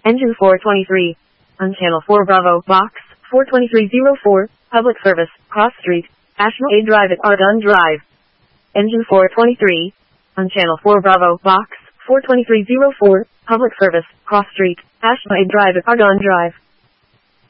Engine 423. On Channel 4 Bravo, Box 42304, Public Service, Cross Street, Ashmore A Drive at Argonne Drive. Engine 423. On Channel 4 Bravo, Box 42304, Public Service, Cross Street, Ashmore A Drive at Argonne Drive.